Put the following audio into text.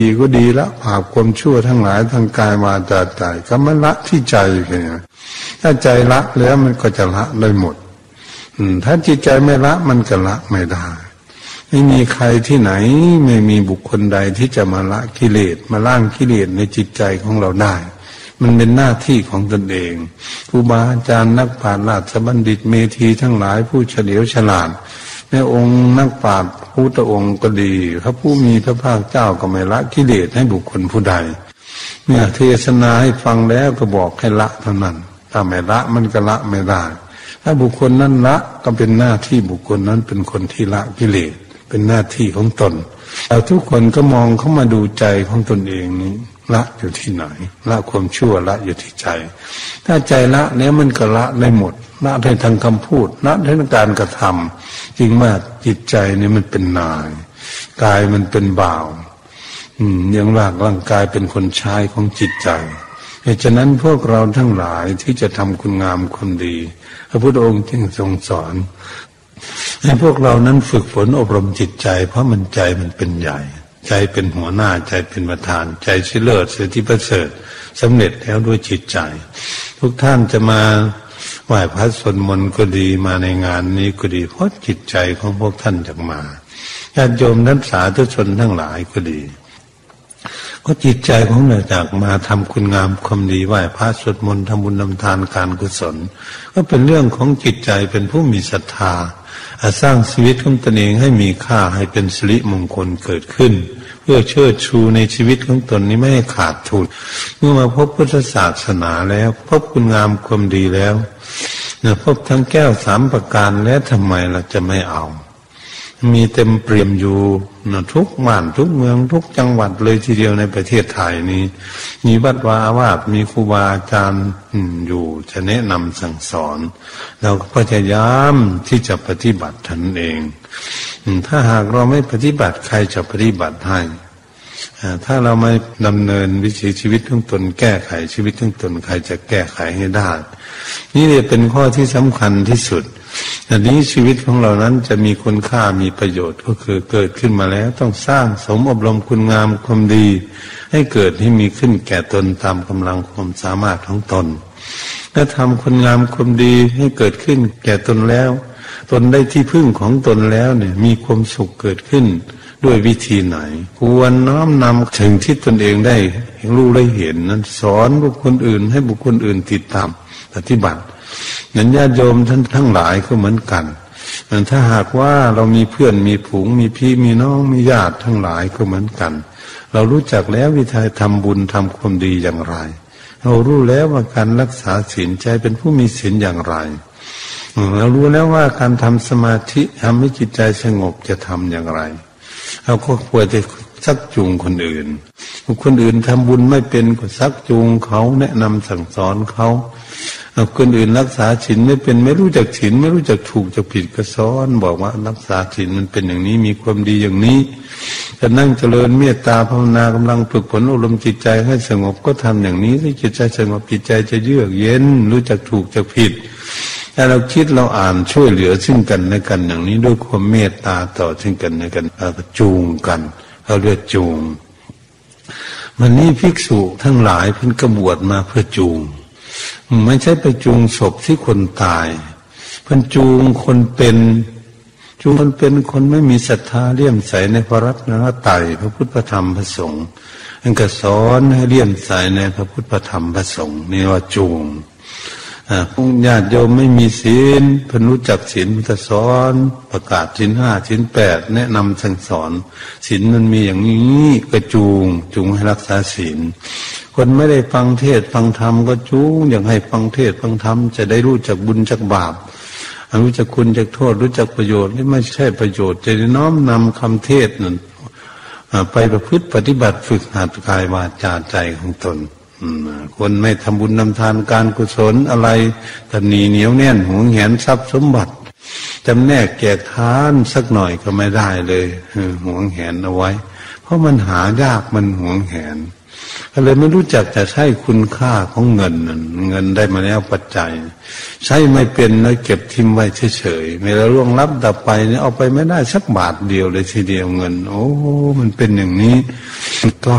ดีก็ดีแล้วบาปความชั่วทั้งหลายทางกายวาจาใจก็มันละที่ใจแค่นี้ถ้าใจละแล้วมันก็จะละได้หมดถ้าจิตใจไม่ละมันก็ละไม่ได้ไม่มีใครที่ไหนไม่มีบุคคลใดที่จะมาละกิเลสมาล้างกิเลสในจิตใจของเราได้มันเป็นหน้าที่ของตนเองครูบาอาจารย์นักปราชญ์ราชบัณฑิตเมธีทั้งหลายผู้เฉลียวฉลาดในองค์นักปราชญ์พุทธองค์ก็ดีพระผู้มีพระภาคเจ้าก็ไม่ละกิเลสให้บุคคลผู้ใดเมื่อเทศนาให้ฟังแล้วก็บอกให้ละเท่านั้นถ้าไม่ละมันก็ละไม่ได้ถ้าบุคคลนั้นละก็เป็นหน้าที่บุคคลนั้นเป็นคนที่ละกิเลสเป็นหน้าที่ของตนเราทุกคนก็มองเข้ามาดูใจของตนเองนี้ละอยู่ที่ไหนละความชั่วละอยู่ที่ใจถ้าใจละแล้วมันก็ละได้หมดละได้ทางคำพูดละได้ทางการกระทำจริงว่าจิตใจนี่มันเป็นนายกายมันเป็นบ่าวยังร่างกายเป็นคนใช้ของจิตใจเหตุฉะนั้นพวกเราทั้งหลายที่จะทำคุณงามความดีพระพุทธองค์จึงทรงสอนให้พวกเรานั้นฝึกฝนอบรมจิตใจเพราะมันใจมันเป็นใหญ่ใจเป็นหัวหน้าใจเป็นประธานใจที่เลิศสิ่งที่ประเสริฐสำเร็จแล้วด้วยจิตใจทุกท่านจะมาไหว้พระสวดมนต์ก็ดีมาในงานนี้ก็ดีเพราะจิตใจของพวกท่านจะมาญาติโยมนักสาธุชนทั้งหลายก็ดีก็จิตใจของเราจากมาทำคุณงามความดีไหว้พระสวดมนต์ทำบุญทำทานการกุศลก็เป็นเรื่องของจิตใจเป็นผู้มีศรัทธาสร้างชีวิตของตนเองให้มีค่าให้เป็นสิริมงคลเกิดขึ้นเพื่อเชิดชูในชีวิตของตนนี้ไม่ให้ขาดทุนเมื่อมาพบพุทธศาสนาแล้วพบคุณงามความดีแล้วพบทั้งแก้ว3ประการแล้วทำไมเราจะไม่เอามีเต็มเปี่ยมอยู่ทุกบ้านทุกเมืองทุกจังหวัดเลยทีเดียวในประเทศไทยนี้มีวัดวาอาวาสมีครูบาอาจารย์อยู่จะแนะนำสั่งสอนเราก็พยายามที่จะปฏิบัติตนเองถ้าหากเราไม่ปฏิบัติใครจะปฏิบัติให้ถ้าเราไม่ดำเนินวิถีชีวิตของตนแก้ไขชีวิตของตนใครจะแก้ไขให้ได้นี่เลยเป็นข้อที่สำคัญที่สุดอันนี้ชีวิตของเรานั้นจะมีคุณค่ามีประโยชน์ก็คือเกิดขึ้นมาแล้วต้องสร้างสมอบรมคุณงามความดีให้เกิดให้มีขึ้นแก่ตนตามกำลังความสามารถของตนถ้าทำคุณงามความดีให้เกิดขึ้นแก่ตนแล้วตนได้ที่พึ่งของตนแล้วเนี่ยมีความสุขเกิดขึ้นด้วยวิธีไหนควรน้อมนำถึงที่ตนเองได้รู้ได้เห็นนั้นสอนบุคคลอื่นให้บุคคลอื่นติดตามปฏิบัตินั้นญาติโยมท่านทั้งหลายก็เหมือนกันถ้าหากว่าเรามีเพื่อนมีฝูงมีพี่มีน้องมีญาติทั้งหลายก็เหมือนกันเรารู้จักแล้ววิธีทำบุญทำความดีอย่างไรเรารู้แล้วว่าการรักษาศีลใจเป็นผู้มีศีลอย่างไรเรารู้แล้วว่าการทำสมาธิทำให้จิตใจสงบจะทำอย่างไรเราก็ควรจะชักจูงคนอื่นคนอื่นทำบุญไม่เป็นก็ชักจูงเขาแนะนำสั่งสอนเขาคนอื่นรักษาศีลไม่เป็นไม่รู้จักศีลไม่รู้จักถูกจักผิดก็สอนบอกว่ารักษาศีลมันเป็นอย่างนี้มีความดีอย่างนี้จะนั่งเจริญเมตตาภาวนากำลังฝึกฝนอบรมจิตใจให้สงบก็ทำอย่างนี้ให้จิตใจสงบจิตใจจะเยือกเย็นรู้จักถูกจักผิดถ้าเราคิดเราอ่านช่วยเหลือซึ่งกันและกันอย่างนี้ด้วยความเมตตาต่อซึ่งกันและกันจูงกันเขาเรียกจูงวันนี้ภิกษุทั้งหลายเพิ่งกบฏมาเพื่อจูงไม่ใช่ไปจูงศพที่คนตายเพิ่นจูงคนเป็นจูงคนเป็นคนไม่มีศรัทธาเลื่อมใสในพระรัตนตรัยพระพุทธพระธรรมพระสงฆ์ท่านก็สอนให้เลื่อมใสในพระพุทธพระธรรมพระสงฆ์นี่ว่าจูงญาติโยมไม่มีศีลเพิ่นรู้จักศีลพุทธสอนประกาศศีล5ศีล8แนะนำสั่งสอนศีลมันมีอย่างนี้ก็จูงให้รักษาศีลคนไม่ได้ฟังเทศฟังธรรมก็จูงอยากให้ฟังเทศฟังธรรมจะได้รู้จักบุญจักบาปรู้จักคุณจักโทษรู้จักประโยชน์นี่ไม่ใช่ประโยชน์จะได้น้อมนำคำเทศนั้นไปประพฤติปฏิบัติฝึกหัดกายวาจาใจของตนคนไม่ทำบุญทำทานการกุศลอะไรแต่เหนียวแน่นหวงแหนทรัพย์สมบัติจำแนกแจกทานสักหน่อยก็ไม่ได้เลยหวงแหนเอาไว้เพราะมันหายากมันหวงแหนก็เลยไม่รู้จักจะใช้คุณค่าของเงินได้มาแล้วปัจจัยใช้ไม่เป็นแล้วเก็บทิ้งไว้เฉยๆไม่แล้วล่วงลับดับไปเนี่ยเอาไปไม่ได้สักบาทเดียวเลยทีเดียวเงินโอ้มันเป็นอย่างนี้ก็